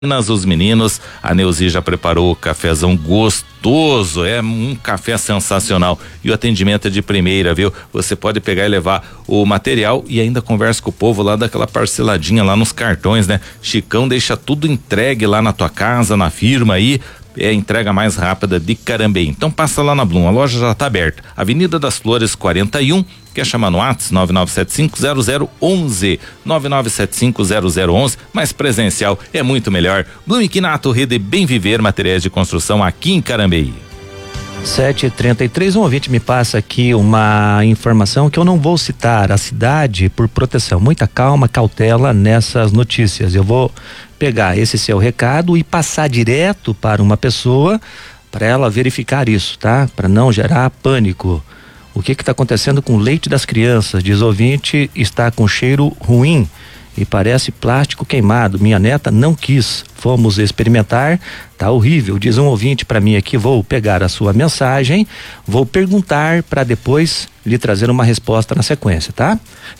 Os meninos, a Neuzi já preparou o cafezão gostoso, é um café sensacional e o atendimento é de primeira, viu? Você pode pegar e levar o material e ainda conversa com o povo lá daquela parceladinha lá nos cartões, né? Chicão deixa tudo entregue lá na tua casa, na firma aí. É a entrega mais rápida de Carambeí. Então passa lá na Blum, a loja já está aberta. Avenida das Flores 41, quer chamar no WhatsApp 99750011, 99750011, mas presencial é muito melhor. Blum e Quinato, Rede Bem Viver, materiais de construção aqui em Carambeí. 7h33, um ouvinte me passa aqui uma informação que eu não vou citar a cidade por proteção. Muita calma, cautela nessas notícias. Eu vou pegar esse seu recado e passar direto para uma pessoa para ela verificar isso, tá? Para não gerar pânico. O que está acontecendo com o leite das crianças? Diz ouvinte, está com cheiro ruim e parece plástico queimado. Minha neta não quis. Fomos experimentar, tá horrível. Diz um ouvinte para mim aqui, vou pegar a sua mensagem, vou perguntar para depois lhe trazer uma resposta na sequência, tá?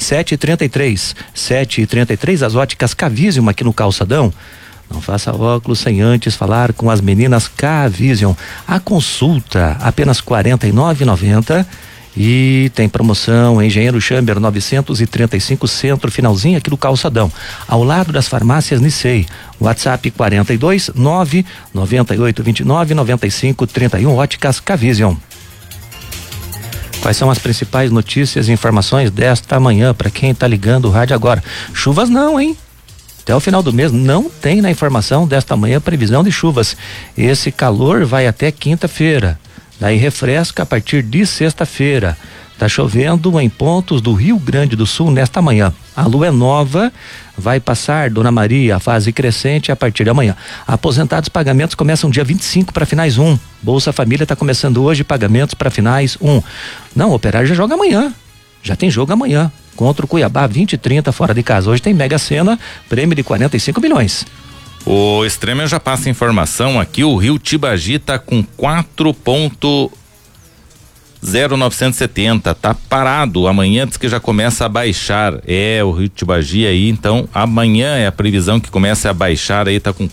7h33, as óticas Cavision aqui no calçadão. Não faça óculos sem antes falar com as meninas Cavision. A consulta apenas R$ 49,90. E tem promoção Engenheiro Chamber 935 Centro, finalzinho aqui do calçadão, ao lado das farmácias Nissei. WhatsApp 42 99829 9531, óticas Cavision. Quais são as principais notícias e informações desta manhã para quem está ligando o rádio agora? Chuvas não, hein? Até o final do mês não tem na informação desta manhã previsão de chuvas. Esse calor vai até quinta-feira. Daí refresca a partir de sexta-feira. Tá chovendo em pontos do Rio Grande do Sul nesta manhã. A lua é nova, vai passar Dona Maria, a fase crescente a partir de amanhã. Aposentados, pagamentos começam dia 25 para finais 1. Bolsa Família está começando hoje, pagamentos para finais 1. Não, o Operário já joga amanhã. Já tem jogo amanhã. Contra o Cuiabá, 20 e 30 fora de casa. Hoje tem Mega Sena, prêmio de 45 milhões. O Extremo já passa informação aqui, o Rio Tibagi tá com 4.0970, tá parado, amanhã diz que já começa a baixar, o Rio Tibagi aí, então amanhã é a previsão que começa a baixar aí, tá com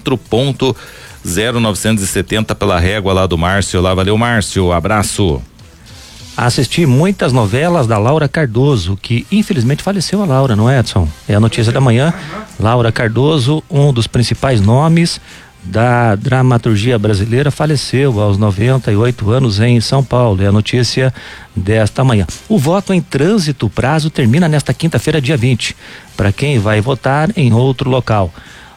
4.0970 pela régua lá do Márcio, lá, valeu Márcio, abraço. Assisti muitas novelas da Laura Cardoso, que infelizmente faleceu a Laura, não é, Edson? É a notícia da manhã. Laura Cardoso, um dos principais nomes da dramaturgia brasileira, faleceu aos 98 anos em São Paulo. É a notícia desta manhã. O voto em trânsito, o prazo termina nesta quinta-feira, dia 20, para quem vai votar em outro local.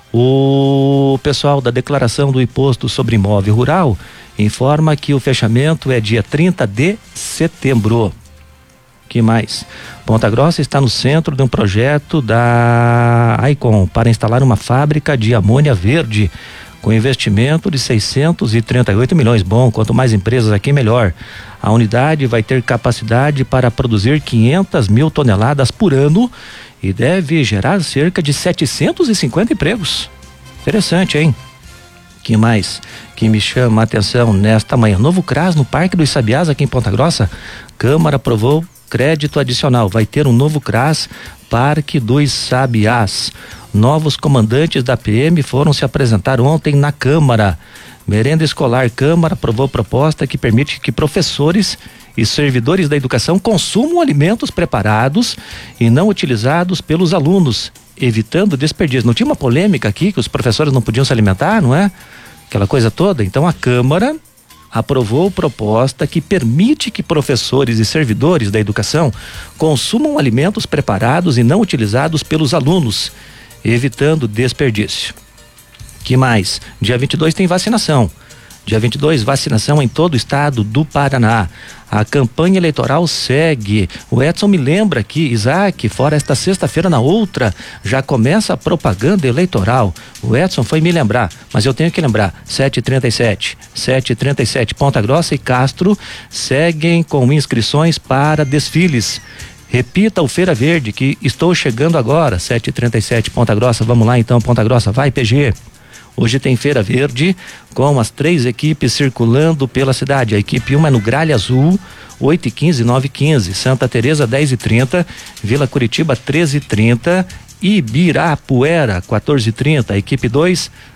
O pessoal da declaração do imposto sobre imóvel rural informa que o fechamento é dia 30 de setembro. Que mais? Ponta Grossa está no centro de um projeto da Icon para instalar uma fábrica de amônia verde com investimento de 638 milhões. Bom, quanto mais empresas aqui, melhor. A unidade vai ter capacidade para produzir 500 mil toneladas por ano e deve gerar cerca de 750 empregos. Interessante, hein? Que mais que me chama a atenção nesta manhã? Novo CRAS no Parque dos Sabiás aqui em Ponta Grossa. Câmara aprovou crédito adicional. Vai ter um novo CRAS, Parque dos Sabiás. Novos comandantes da PM foram se apresentar ontem na Câmara. Merenda escolar, Câmara aprovou proposta que permite que professores e servidores da educação consumam alimentos preparados e não utilizados pelos alunos, evitando desperdício. Não tinha uma polêmica aqui que os professores não podiam se alimentar, não é? Aquela coisa toda. Então a Câmara aprovou proposta que permite que professores e servidores da educação consumam alimentos preparados e não utilizados pelos alunos, evitando desperdício. Que mais? Dia 22 tem vacinação. Dia 22, vacinação em todo o estado do Paraná. A campanha eleitoral segue. O Edson me lembra que, Isaac, fora esta sexta-feira, na outra, já começa a propaganda eleitoral. O Edson foi me lembrar, mas eu tenho que lembrar. 7h37, Ponta Grossa e Castro seguem com inscrições para desfiles. Repita o Feira Verde, que estou chegando agora. 7h37, Ponta Grossa. Vamos lá então, Ponta Grossa. Vai, PG. Hoje tem Feira Verde, com as 3 equipes circulando pela cidade. A equipe 1 é no Gralha Azul, 8h15, 9h15. Santa Teresa, 10h30. Vila Curitiba, 13h30. Ibirapuera, 14h30. A equipe 2